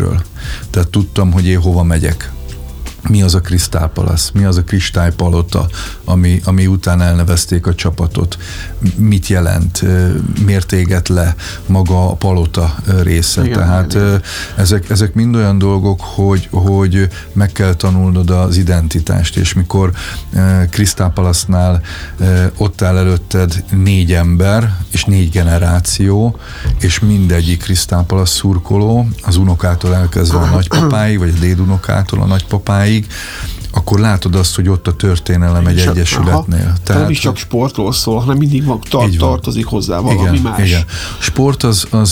helyzetről. Tehát tudtam, hogy én hova megyek. Mi az a Crystal Palace, mi az a kristálypalota, ami után elnevezték a csapatot. Mit jelent, miért éget le maga a palota része. Igen, tehát igen. Ezek mind olyan dolgok, hogy meg kell tanulnod az identitást, és mikor Crystal Palace-nál ott áll előtted 4 ember, és 4 generáció, és mindegyik Crystal Palace szurkoló, az unokától elkezdve a nagypapáig, vagy a dédunokától a nagypapáig, akkor látod azt, hogy ott a történelem egy egyesületnél. Tehát nem is csak sportról szól, hanem mindig tartozik hozzá valami más. Igen. Sport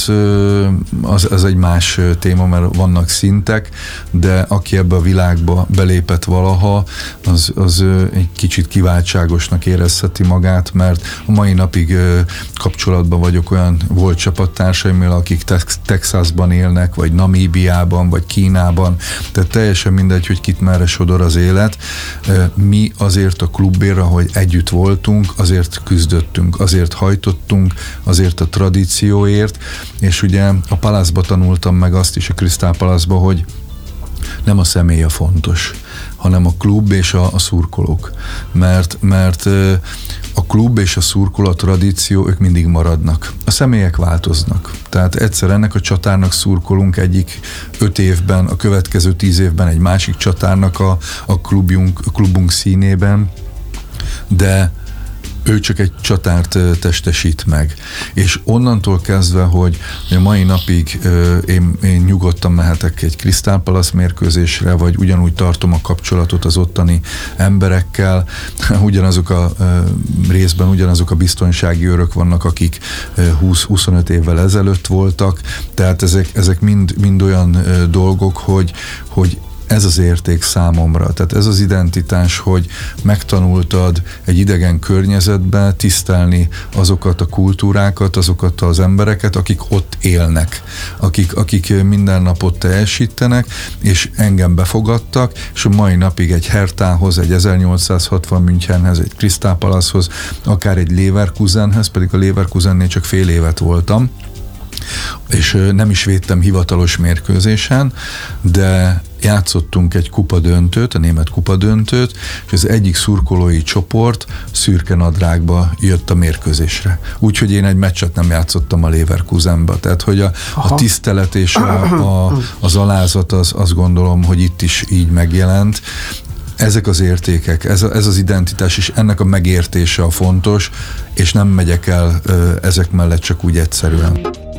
az egy más téma, mert vannak szintek, de aki ebbe a világba belépett valaha, az egy kicsit kiváltságosnak érezheti magát, mert a mai napig kapcsolatban vagyok olyan volt csapattársaimmal, akik Texasban élnek, vagy Namíbiában, vagy Kínában, tehát teljesen mindegy, hogy kit merre sodor az élet. Mi azért a klubért, ahogy együtt voltunk, azért küzdöttünk, azért hajtottunk, azért a tradícióért, és ugye a Palace-ba tanultam meg azt is, a Crystal Palace-ba, hogy nem a személy a fontos, hanem a klub és a szurkolók. Mert a klub és a szurkoló, a tradíció, ők mindig maradnak. A személyek változnak. Tehát egyszer ennek a csatárnak szurkolunk egyik 5 évben, a következő 10 évben egy másik csatárnak a klubunk színében, de ő csak egy csatárt testesít meg. És onnantól kezdve, hogy a mai napig én nyugodtan mehetek egy Crystal Palace mérkőzésre, vagy ugyanúgy tartom a kapcsolatot az ottani emberekkel, ugyanazok a részben ugyanazok a biztonsági őrök vannak, akik 20-25 évvel ezelőtt voltak, tehát ezek mind olyan dolgok, hogy ez az érték számomra, tehát ez az identitás, hogy megtanultad egy idegen környezetben tisztelni azokat a kultúrákat, azokat az embereket, akik ott élnek, akik minden nap ott teljesítenek, és engem befogadtak, és a mai napig egy Herthához, egy 1860 Münchenhez, egy Crystal Palacehoz, akár egy Leverkusenhez, pedig a Leverkusennél csak fél évet voltam, és nem is védtem hivatalos mérkőzésen, de játszottunk egy kupadöntőt, a német kupadöntőt, és az egyik szurkolói csoport szürke nadrágba jött a mérkőzésre. Úgyhogy én egy meccset nem játszottam a Leverkusenbe. Tehát, hogy a tisztelet és az alázat, azt gondolom, hogy itt is így megjelent. Ezek az értékek, ez az identitás, és ennek a megértése a fontos, és nem megyek el ezek mellett csak úgy egyszerűen.